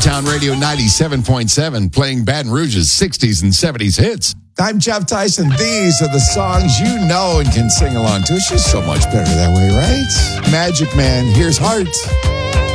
Chi-Town Radio 97.7, playing Baton Rouge's 60s and 70s hits. I'm Jeff Tyson. These are the songs you know and can sing along to. It's just so much better that way, right? Magic Man, here's Heart.